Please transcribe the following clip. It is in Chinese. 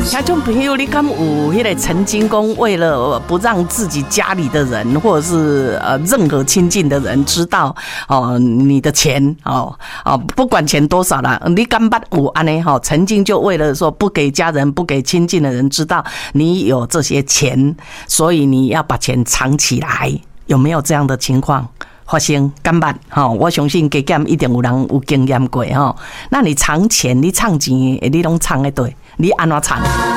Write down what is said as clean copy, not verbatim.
听众朋友，你敢有迄个曾经讲为了不让自己家里的人或者是任何亲近的人知道你的钱不管钱多少啦，你敢捌有安尼曾经就为了说不给家人不给亲近的人知道你有这些钱，所以你要把钱藏起来，有没有这样的情况发生？敢捌我相信加减一定有人有经验过那你藏钱你藏钱你拢藏得对，你安怎藏？